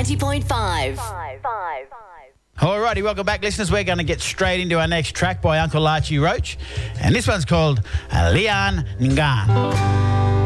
90.5. Alrighty, welcome back, listeners. We're going to get straight into our next track by Uncle Archie Roach, and this one's called Lian Ngan.